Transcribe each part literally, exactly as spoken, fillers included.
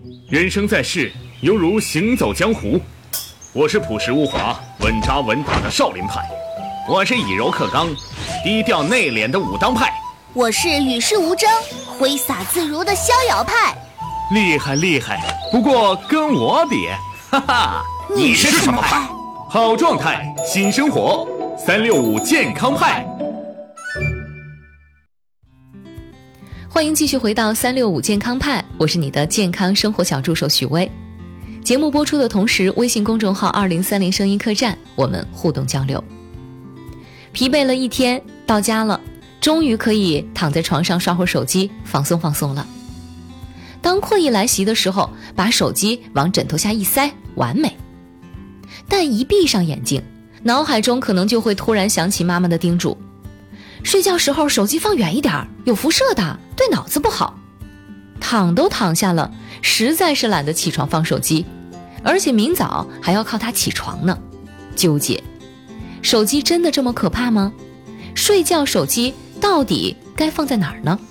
人生在世，犹如行走江湖。我是朴实无华、稳扎稳打的少林派，我是以柔克刚、低调内敛的武当派， 我是与世无争、挥洒自如的逍遥派。 厉害厉害，不过跟我比，哈哈， 你是什么派？ 好状态，新生活，三六五健康派。 欢迎继续回到三六五健康派，我是你的健康生活小助手许巍。节目播出的同时，微信公众号二零三零声音客栈，我们互动交流。疲惫了一天，到家了，终于可以躺在床上刷会手机，放松放松了。当困意来袭的时候，把手机往枕头下一塞，完美。但一闭上眼睛，脑海中可能就会突然想起妈妈的叮嘱：睡觉时候手机放远一点，有辐射的，对脑子不好。躺都躺下了，实在是懒得起床放手机，而且明早还要靠它起床呢。纠结，手机真的这么可怕吗？睡觉手机到底该放在哪儿呢？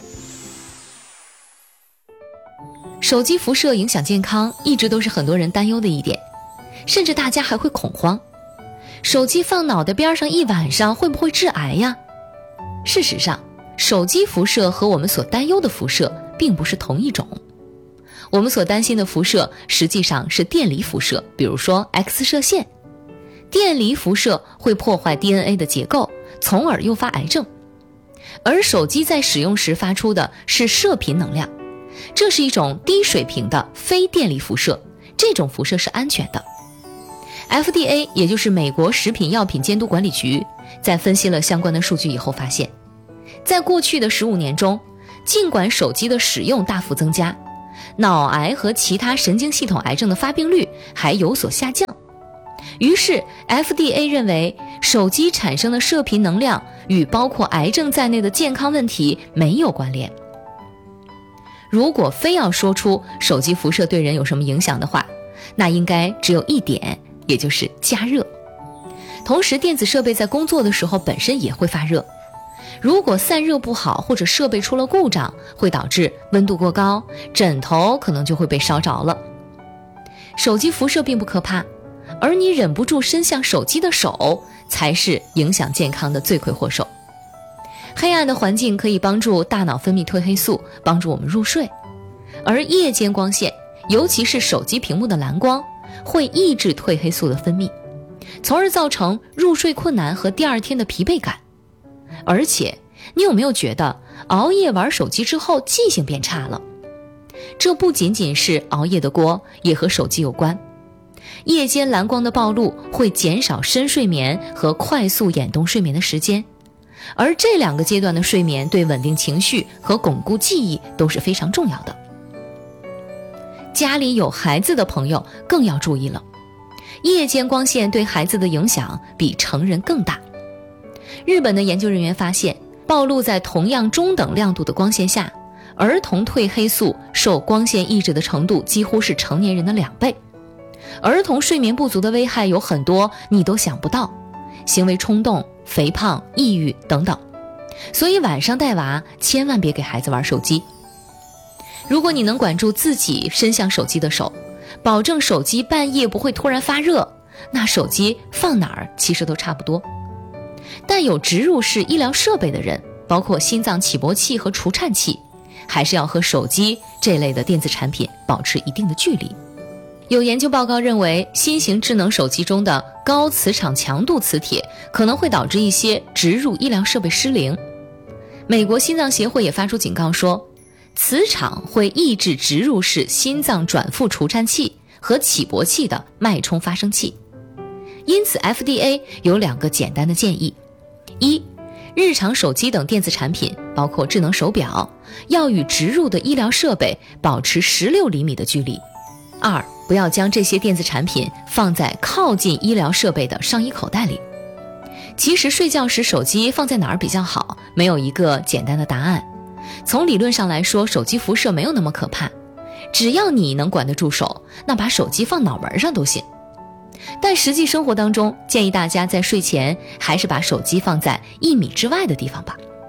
手机辐射影响健康，一直都是很多人担忧的一点，甚至大家还会恐慌。手机放脑袋边上一晚上，会不会致癌呀？事实上，手机辐射和我们所担忧的辐射并不是同一种。我们所担心的辐射实际上是电离辐射，比如说 X 射线。电离辐射会破坏 D N A 的结构，从而诱发癌症。而手机在使用时发出的是射频能量，这是一种低水平的非电离辐射，这种辐射是安全的。F D A 也就是美国食品药品监督管理局在分析了相关的数据以后发现，在过去的十五年中，尽管手机的使用大幅增加，脑癌和其他神经系统癌症的发病率还有所下降。于是 F D A 认为，手机产生的射频能量与包括癌症在内的健康问题没有关联。如果非要说出手机辐射对人有什么影响的话，那应该只有一点，也就是加热。同时，电子设备在工作的时候本身也会发热，如果散热不好或者设备出了故障，会导致温度过高，枕头可能就会被烧着了。手机辐射并不可怕，而你忍不住伸向手机的手才是影响健康的罪魁祸首。黑暗的环境可以帮助大脑分泌褪黑素，帮助我们入睡，而夜间光线，尤其是手机屏幕的蓝光，会抑制褪黑素的分泌，从而造成入睡困难和第二天的疲惫感。而且，你有没有觉得熬夜玩手机之后记性变差了？这不仅仅是熬夜的锅，也和手机有关。夜间蓝光的暴露会减少深睡眠和快速眼动睡眠的时间，而这两个阶段的睡眠对稳定情绪和巩固记忆都是非常重要的。家里有孩子的朋友更要注意了，夜间光线对孩子的影响比成人更大。日本的研究人员发现，暴露在同样中等亮度的光线下，儿童褪黑素受光线抑制的程度几乎是成年人的两倍。儿童睡眠不足的危害有很多你都想不到，行为冲动、肥胖、抑郁等等。所以晚上带娃千万别给孩子玩手机。如果你能管住自己伸向手机的手，保证手机半夜不会突然发热，那手机放哪儿其实都差不多。但有植入式医疗设备的人，包括心脏起搏器和除颤器，还是要和手机这类的电子产品保持一定的距离。有研究报告认为，新型智能手机中的高磁场强度磁铁可能会导致一些植入医疗设备失灵。美国心脏协会也发出警告说，磁场会抑制植入式心脏转复除颤器和起搏器的脉冲发生器。因此 F D A 有两个简单的建议：一，日常手机等电子产品，包括智能手表，要与植入的医疗设备保持十六厘米的距离；二，不要将这些电子产品放在靠近医疗设备的上衣口袋里。其实睡觉时手机放在哪儿比较好，没有一个简单的答案。从理论上来说，手机辐射没有那么可怕，只要你能管得住手，那把手机放脑门上都行。但实际生活当中，建议大家在睡前还是把手机放在一米之外的地方吧。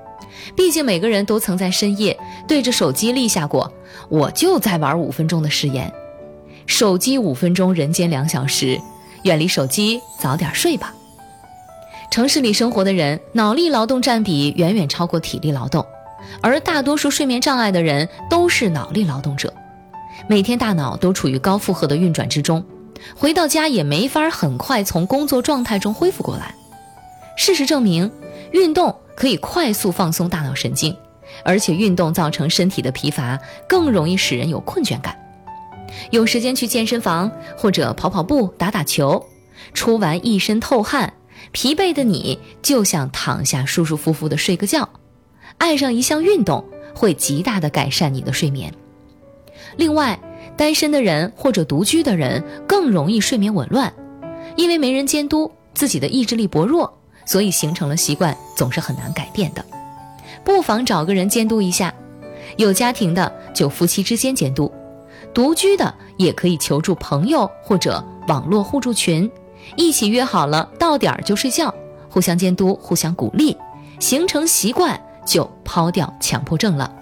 毕竟每个人都曾在深夜对着手机立下过我就再玩五分钟的誓言。手机五分钟，人间两小时，远离手机，早点睡吧。城市里生活的人，脑力劳动占比远远超过体力劳动，而大多数睡眠障碍的人都是脑力劳动者，每天大脑都处于高负荷的运转之中，回到家也没法很快从工作状态中恢复过来。事实证明，运动可以快速放松大脑神经，而且运动造成身体的疲乏，更容易使人有困倦感。有时间去健身房或者跑跑步、打打球，出完一身透汗，疲惫的你就想躺下舒舒服服的睡个觉。爱上一项运动会极大的改善你的睡眠。另外，单身的人或者独居的人更容易睡眠紊乱，因为没人监督，自己的意志力薄弱，所以形成了习惯总是很难改变的。不妨找个人监督一下，有家庭的就夫妻之间监督，独居的也可以求助朋友或者网络互助群，一起约好了到点儿就睡觉，互相监督，互相鼓励，形成习惯，就抛掉强迫症了。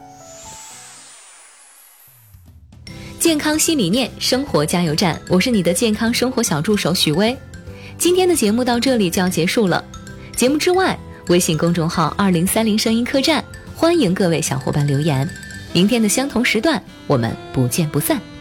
健康新理念，生活加油站，我是你的健康生活小助手许巍。今天的节目到这里就要结束了。节目之外，微信公众号二零三零声音客栈，欢迎各位小伙伴留言。明天的相同时段，我们不见不散。